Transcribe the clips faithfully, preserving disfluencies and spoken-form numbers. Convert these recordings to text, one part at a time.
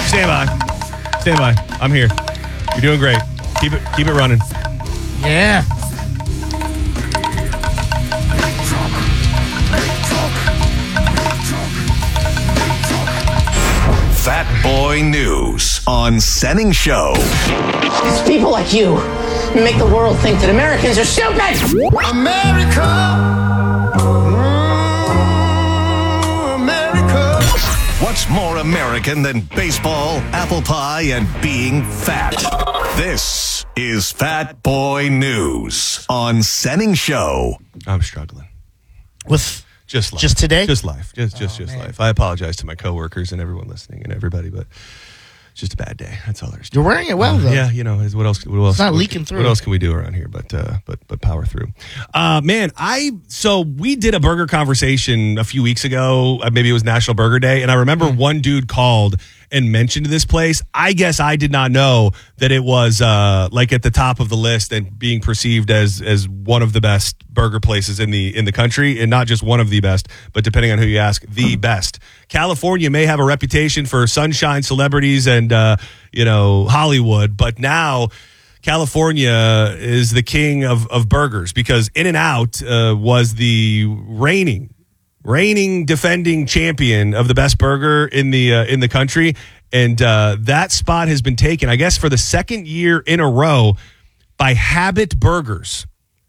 Stand by. Stand by. I'm here. You're doing great. Keep it keep it running. Yeah. Fat Boy News on Senning Show. It's people like you who make the world think that Americans are stupid. America. Mm, America. What's more American than baseball, apple pie, and being fat? This is Fat Boy News on Senning Show. I'm struggling. With Just life. Just today? Just life. Just just Oh, just man. life. I apologize to my coworkers and everyone listening and everybody, but it's just a bad day. That's all there is to it. You're wearing it well, Uh, though. yeah, you know, is what else? What else? not what- leaking through. What else can we do around here? But uh, but but power through. Uh, man, I so we did a burger conversation a few weeks ago. Uh, maybe it was National Burger Day, and I remember Hmm. one dude called and mentioned this place. I guess I did not know that it was uh, like at the top of the list and being perceived as as one of the best burger places in the in the country, and not just one of the best, but depending on who you ask, the best. California may have a reputation for sunshine, celebrities, and uh, you know, Hollywood, but now California is the king of of burgers because In-N-Out uh, was the reigning reigning defending champion of the best burger in the uh, in the country, and uh, that spot has been taken, I guess, for the second year in a row by Habit Burgers.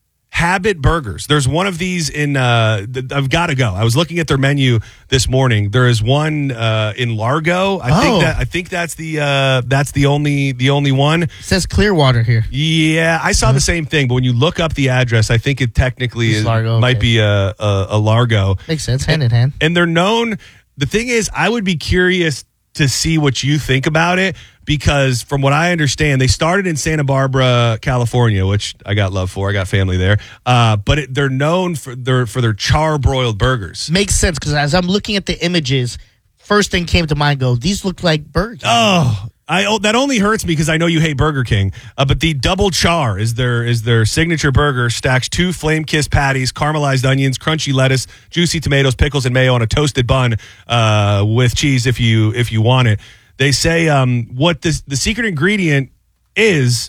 Habit Burgers. There's one of these in. Uh, th- I've got to go. I was looking at their menu this morning. There is one uh, in Largo. I Oh. think that I think that's the uh, that's the only the only one. It says Clearwater here. Yeah, I saw the same thing, but when you look up the address, I think it technically It's is, Largo, might okay. be a, a, a Largo. Makes sense, hand in hand. And they're known. The thing is, I would be curious to see what you think about it because, from what I understand, they started in Santa Barbara, California, which I got love for. I got family there. Uh, but it, they're known for their for their char-broiled burgers. Makes sense because as I'm looking at the images, first thing came to mind, go, these look like Burger King. Oh, I oh, that only hurts me because I know you hate Burger King. Uh, but the double char is their is their signature burger. Stacks two flame-kissed patties, caramelized onions, crunchy lettuce, juicy tomatoes, pickles, and mayo on a toasted bun uh, with cheese if you if you want it. They say um, what this, the secret ingredient is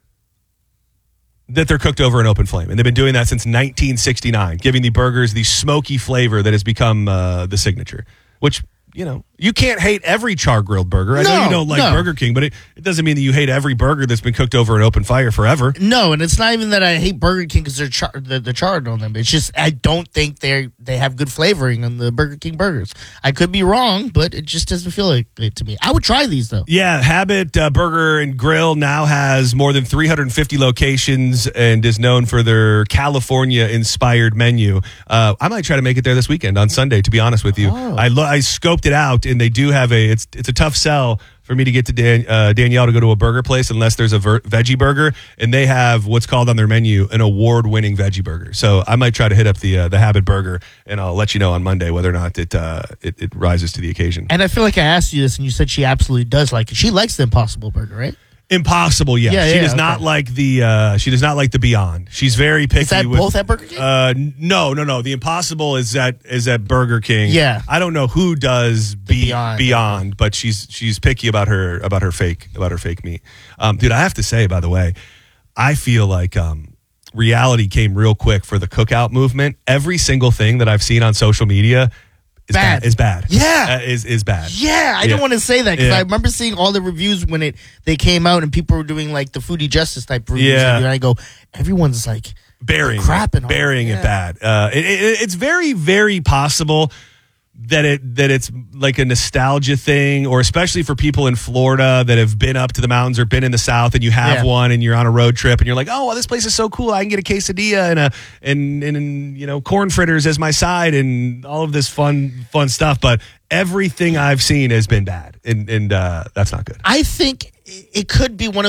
that they're cooked over an open flame, and they've been doing that since nineteen sixty-nine, giving the burgers the smoky flavor that has become uh, the signature. Which, you know, you can't hate every char-grilled burger. I know No, you don't like no. Burger King, but it, it doesn't mean that you hate every burger that's been cooked over an open fire forever. No, and it's not even that I hate Burger King because they're char- they're, they're charred on them. It's just I don't think they they have good flavoring on the Burger King burgers. I could be wrong, but it just doesn't feel like it to me. I would try these though. Yeah, Habit uh, Burger and Grill now has more than three hundred fifty locations and is known for their California-inspired menu. Uh, I might try to make it there this weekend on Sunday, to be honest with you. Oh. I, lo- I scoped it out, and they do have a, it's it's a tough sell for me to get to Dan, uh, Danielle to go to a burger place unless there's a ver- veggie burger, and they have what's called on their menu an award-winning veggie burger. So I might try to hit up the uh, the Habit Burger, and I'll let you know on Monday whether or not it, uh, it, it rises to the occasion. And I feel like I asked you this, and you said she absolutely does like it. She likes the Impossible Burger, right? Impossible, yes. Yeah, she yeah, does okay. not like the. Uh, she does not like the Beyond. She's very picky. Is that with, both at Burger King? Uh, n- no, no, no. The Impossible is at is at Burger King. Yeah. I don't know who does be, Beyond. Beyond, but she's she's picky about her about her fake about her fake meat. Um, dude, I have to say, by the way, I feel like um, reality came real quick for the cookout movement. Every single thing that I've seen on social media is Bad. bad. Is bad. Yeah. Uh, is is bad. Yeah, I Yeah. didn't want to say that because Yeah. I remember seeing all the reviews when it they came out and people were doing like the foodie justice type reviews. Yeah. And I go, everyone's like burying crapping on it. burying Yeah. it bad. Uh, it, it, it's very, very possible that it that it's like a nostalgia thing, or especially for people in Florida that have been up to the mountains or been in the South, and you have Yeah. one, and you're on a road trip, and you're like, oh, well, this place is so cool. I can get a quesadilla and a and and, and you know corn fritters as my side, and all of this fun fun stuff. But everything I've seen has been bad, and and uh, that's not good. I think it could be one of